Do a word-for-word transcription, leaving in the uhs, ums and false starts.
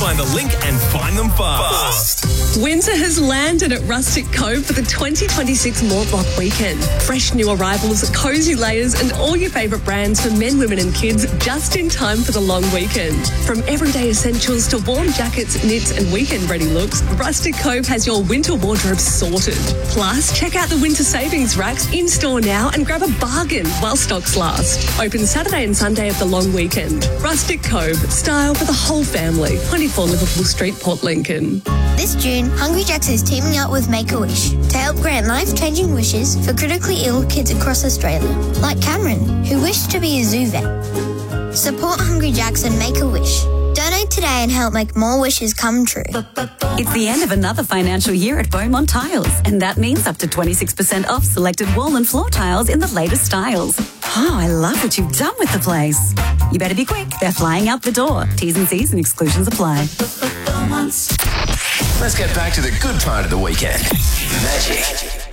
find the link and find them fast. Winter has landed at Rustic Cove for the twenty twenty-six Mortlock weekend. Fresh new arrivals, cosy layers and all your favourite brands for men, women and kids just in time for the long weekend. From everyday essentials to warm jackets, knits and weekend-ready looks, Rustic Cove has your winter wardrobe sorted. Plus, check out the winter savings racks in-store now and grab a bargain while stocks last. Open Saturday and Sunday of the long weekend. Rustic Cove, style for the whole family. twenty-four Liverpool Street, Port Lincoln. This June, Hungry Jack's is teaming up with Make-A-Wish to help grant life-changing wishes for critically ill kids across Australia, like Cameron, who wished to be a zoo vet. Support Hungry Jack's and Make-A-Wish. Donate today and help make more wishes come true. It's the end of another financial year at Beaumont Tiles, and that means up to twenty-six percent off selected wall and floor tiles in the latest styles. Oh, I love what you've done with the place. You better be quick. They're flying out the door. T's and C's and exclusions apply. Let's get back to the good part of the weekend. Magic